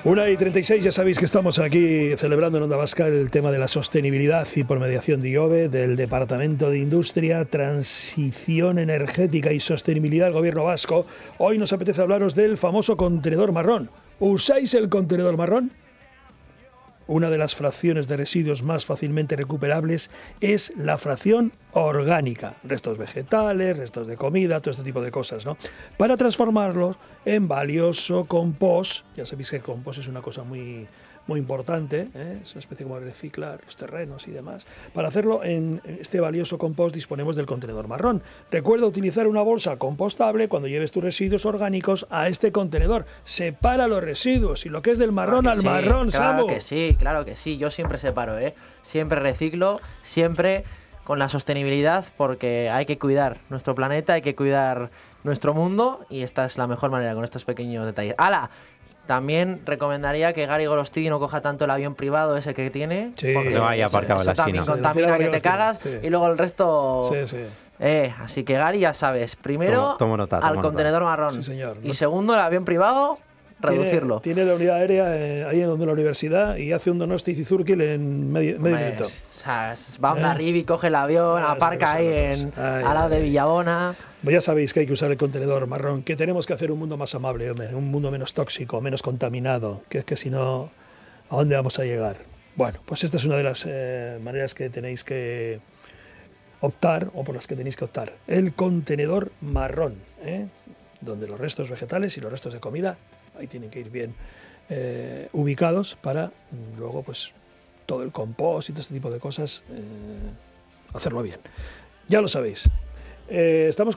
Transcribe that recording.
1:36, ya sabéis que estamos aquí celebrando en Onda Vasca el tema de la sostenibilidad y por mediación de IOBE, del Departamento de Industria, Transición Energética y Sostenibilidad del Gobierno Vasco. Hoy nos apetece hablaros del famoso contenedor marrón. ¿Usáis el contenedor marrón? Una de las fracciones de residuos más fácilmente recuperables es la fracción orgánica, restos vegetales, restos de comida, todo este tipo de cosas, ¿no? Para transformarlos en valioso compost. Ya sabéis que el compost es una cosa muy importante, ¿eh? Es una especie como reciclar los terrenos y demás. Para hacerlo en este valioso compost disponemos del contenedor marrón. Recuerda utilizar una bolsa compostable cuando lleves tus residuos orgánicos a este contenedor. Separa los residuos y lo que es del marrón al marrón, Samu. Claro que sí. Yo siempre separo, ¿eh? Siempre reciclo, siempre con la sostenibilidad, porque hay que cuidar nuestro planeta, hay que cuidar nuestro mundo y esta es la mejor manera con estos pequeños detalles. ¡Hala! También recomendaría que Gary Gorostegui no coja tanto el avión privado ese que tiene, porque no vaya aparcado en la esquina. también contamina que te cagas, y luego el resto... Así que Gary, ya sabes, primero tomo nota. Contenedor marrón, sí, señor. Y segundo el avión privado, reducirlo. Tiene la unidad aérea ahí en la universidad y hace un Donosti-Zizurkil en medio minuto. O sea, va a Hondarribia y coge el avión, aparca ahí al lado de Villabona. Pues ya sabéis que hay que usar el contenedor marrón, que tenemos que hacer un mundo más amable, hombre, un mundo menos tóxico, menos contaminado, que es que si no, ¿a dónde vamos a llegar? Bueno, pues esta es una de las maneras que tenéis que optar, o por las que tenéis que optar. El contenedor marrón, donde los restos vegetales y los restos de comida ahí tienen que ir bien ubicados para luego pues todo el compost y todo este tipo de cosas hacerlo bien. Ya lo sabéis. Estamos